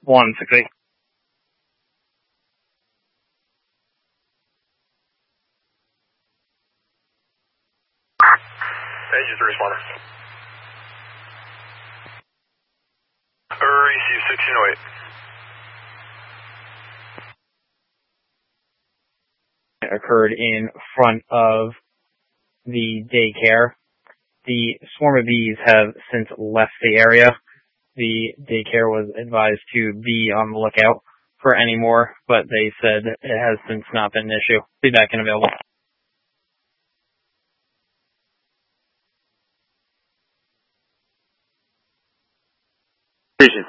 160. Hey, use the responder. Receive 1608. It occurred in front of the daycare. The swarm of bees have since left the area. The daycare was advised to be on the lookout for any more, but they said it has since not been an issue. Be back and available. Station